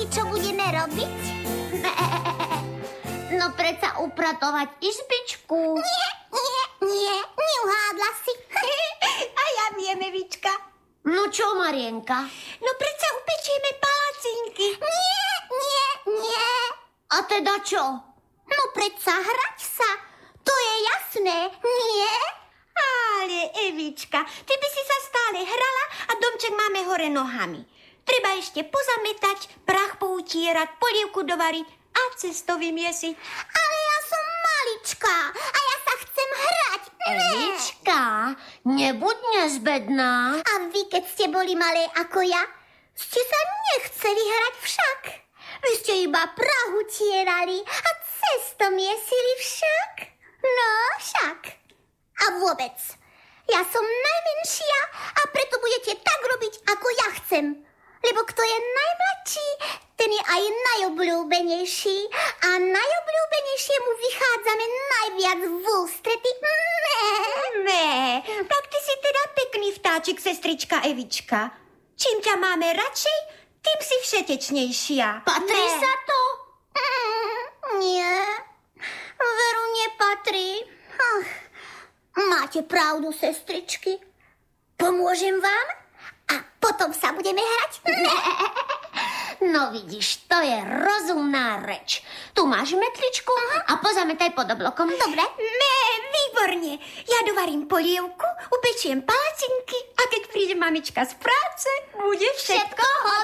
Viete, čo budeme robiť? No predsa upratovať izbičku. Nie, neuhádla si. A ja viem, Evička. No čo, Marienka? No predsa upečieme palacinky. Nie. A teda čo? No predsa hrať sa. To je jasné, nie? Ale Evička, ty by si sa stále hrala a domček máme hore nohami. Treba ešte pozametať, prach poutierať, polievku dovariť a cesto vymiesiť. Ale ja som maličká a ja sa chcem hrať. Evička, nebuď nezbedná. A vy, keď ste boli malé ako ja, ste sa nechceli hrať však. Vy ste iba prahu tierali a cesto miesili však. No však. A vôbec, ja som najmenšia a preto budete tak robiť, ako ja chcem. Lebo kto je najmladší, ten je aj najobľúbenejší a najobľúbenejšiemu vychádzame najviac v ústrety. Tak ty si teda pekný vtáčik, sestrička Evička. Čím ťa máme radšej, tým si všetečnejšia. Patrí sa to? Nie, veru nepatrí. Máte pravdu, sestričky. Pomôžem vám a potom sa budeme hrať. No vidíš, to je rozumná reč. Tu máš metličku a pozametaj pod oblokom. Dobre. Výborne. Ja dovarím polievku, upečiem palacinky a keď príde mamička z práce, bude všetko hotové.